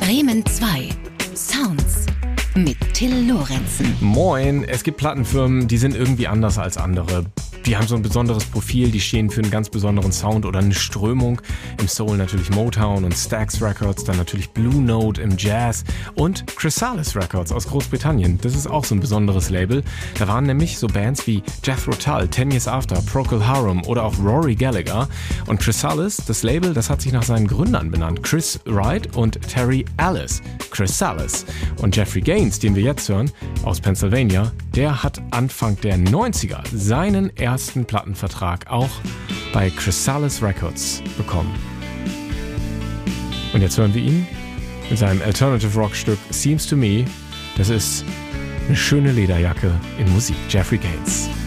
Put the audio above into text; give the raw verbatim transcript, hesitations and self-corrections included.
Bremen zwei. Sounds mit Till Lorenzen. Moin, es gibt Plattenfirmen, die sind irgendwie anders als andere. Die haben so ein besonderes Profil, die stehen für einen ganz besonderen Sound oder eine Strömung. Im Soul natürlich Motown und Stax Records, dann natürlich Blue Note im Jazz und Chrysalis Records aus Großbritannien. Das ist auch so ein besonderes Label. Da waren nämlich so Bands wie Jethro Tull, Ten Years After, Procol Harum oder auch Rory Gallagher. Und Chrysalis, das Label, das hat sich nach seinen Gründern benannt. Chris Wright und Terry Ellis. Chrysalis. Und Jeffrey Gaines, den wir jetzt hören, aus Pennsylvania, der hat Anfang der neunziger seinen ersten Plattenvertrag auch bei Chrysalis Records bekommen. Und jetzt hören wir ihn mit seinem Alternative Rock Stück Seems to Me. Das ist eine schöne Lederjacke in Musik. Jeffrey Gaines.